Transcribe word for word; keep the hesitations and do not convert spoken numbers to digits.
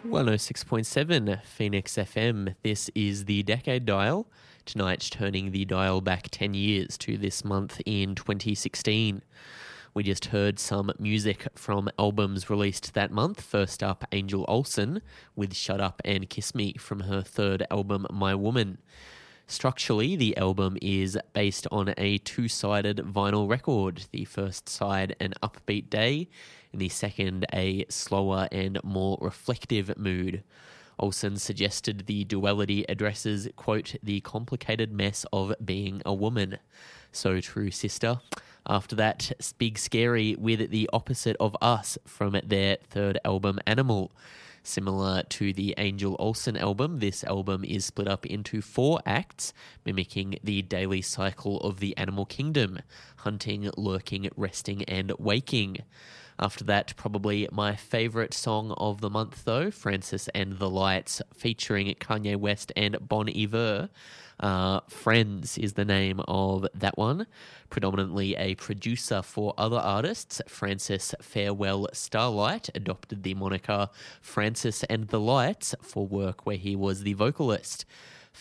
one oh six point seven Phoenix F M. This is the Decade Dial. Tonight, turning the dial back ten years to this month in twenty sixteen. We just heard some music from albums released that month. First up, Angel Olsen with Shut Up and Kiss Me from her third album, My Woman. Structurally, the album is based on a two-sided vinyl record. The first side, an upbeat day, and the second, a slower and more reflective mood. Olsen suggested the duality addresses, quote, the complicated mess of being a woman. So true, sister. After that, Big Scary with The Opposite of Us from their third album, Animal. Similar to the Angel Olsen album, this album is split up into four acts, mimicking the daily cycle of the animal kingdom: hunting, lurking, resting, and waking. After that, probably my favourite song of the month, though, Francis and the Lights, featuring Kanye West and Bon Iver. Uh, Friends is the name of that one. Predominantly a producer for other artists, Francis Farewell Starlight adopted the moniker Francis and the Lights for work where he was the vocalist.